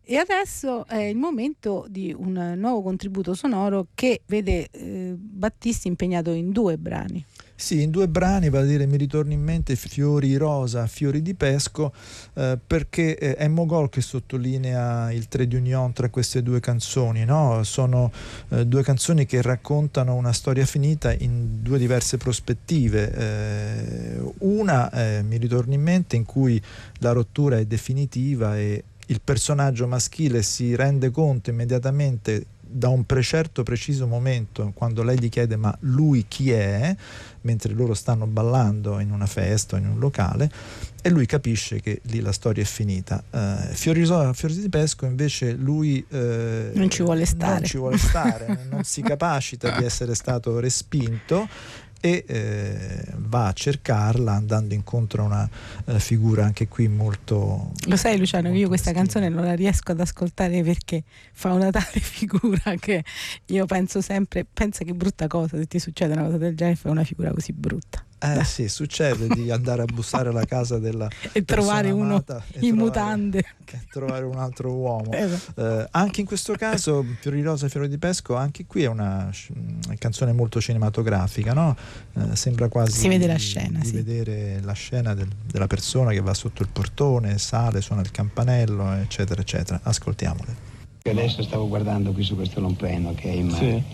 E adesso è il momento di un nuovo contributo sonoro che vede Battisti impegnato in 2 brani. Sì, in 2 brani, vale a dire mi ritorna in mente Fiori rosa, fiori di pesco, perché è Mogol che sottolinea il trait d'union tra queste 2 canzoni, no? Sono 2 canzoni che raccontano una storia finita in 2 diverse prospettive. Una mi ritorna in mente in cui la rottura è definitiva e il personaggio maschile si rende conto immediatamente da un certo preciso momento, quando lei gli chiede ma lui chi è, mentre loro stanno ballando in una festa o in un locale, e lui capisce che lì la storia è finita. Fiori di pesco invece lui non ci vuole stare, non si capacita di essere stato respinto e va a cercarla andando incontro a una figura anche qui molto... Lo sai Luciano, molto io questa meschina. canzone non la riesco ad ascoltare perché fa una tale figura che io penso sempre, pensa che brutta cosa se ti succede una cosa del genere, fai una figura così brutta. Sì, succede di andare a bussare alla casa della E trovare uno amata, in mutande e trovare un altro uomo. Esatto. Anche in questo caso Fiori rosa, fiori di pesco, anche qui è una canzone molto cinematografica, no? Sembra quasi si vede la scena, di sì. vedere la scena della persona che va sotto il portone, sale, suona il campanello, eccetera eccetera. Ascoltiamole. Adesso stavo guardando qui su questo long plano che è in mano.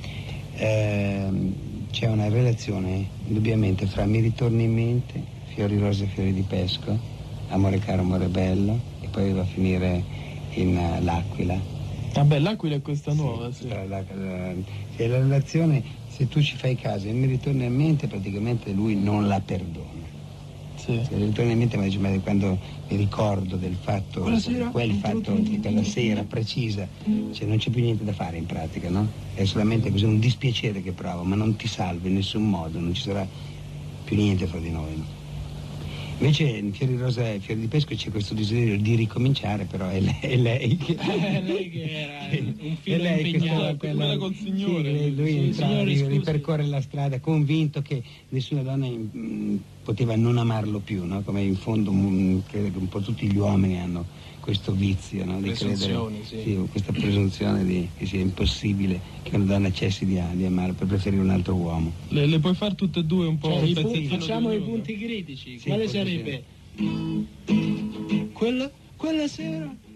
Sì. C'è una relazione indubbiamente fra Mi ritorni in mente, Fiori rosa e fiori di pesco, Amore caro, amore bello, e poi va a finire in L'Aquila. Vabbè, l'Aquila è questa nuova, sì. La relazione, se tu ci fai caso, e Mi ritorni in mente praticamente lui non la perdona. Sì. Se mi ritorna in mente, ma dice, ma quando mi ricordo del fatto, quel fatto di quella sera precisa, cioè non c'è più niente da fare in pratica, no? È solamente così un dispiacere che provo, ma non ti salvo in nessun modo, non ci sarà più niente fra di noi, no? Invece in Fiori rosa e fiori di pesco c'è questo desiderio di ricominciare, però è lei che... lei che era un filo impegnato, quella col signore. Sì, lui entra, ripercorre la strada convinto che nessuna donna poteva non amarlo più, no? Come in fondo credo che un po' tutti gli uomini hanno questo vizio, no? Di credere, sì, questa presunzione che sia impossibile che una donna cessi di amare per preferire un altro uomo. Le puoi fare tutte e 2 un po'? Facciamo i punti critici. Sì, quale sarebbe? Quella sera